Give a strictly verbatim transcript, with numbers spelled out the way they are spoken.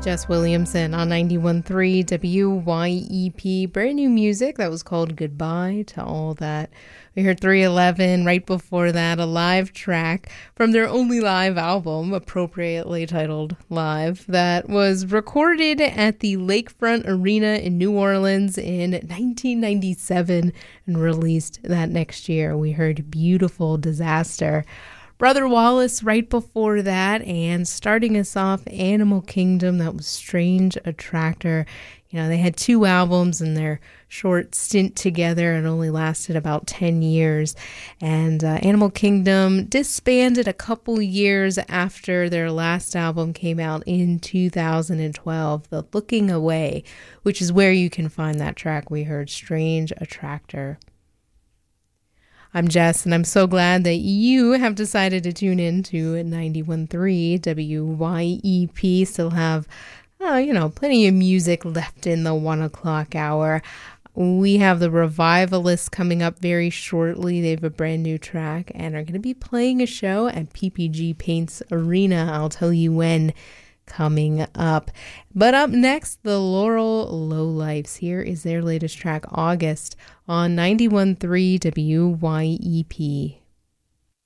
Jess Williamson on ninety-one point three W Y E P. Brand new music that was called Goodbye to All That. We heard three eleven, right before that, a live track from their only live album, appropriately titled Live, that was recorded at the Lakefront Arena in New Orleans in nineteen ninety-seven and released that next year. We heard Beautiful Disaster. Brother Wallace right before that, and starting us off, Animal Kingdom, that was Strange Attractor. You know, they had two albums in their short stint together and only lasted about ten years. And uh, Animal Kingdom disbanded a couple years after their last album came out in two thousand twelve, The Looking Away, which is where you can find that track we heard, Strange Attractor. I'm Jess, and I'm so glad that you have decided to tune in to ninety-one point three W Y E P. Still have, uh, you know, plenty of music left in the one o'clock hour. We have the Revivalists coming up very shortly. They have a brand new track and are going to be playing a show at P P G Paints Arena. I'll tell you when coming up. But up next, the Laurel Lowlifes. Here is their latest track, August, on ninety-one point three W Y E P.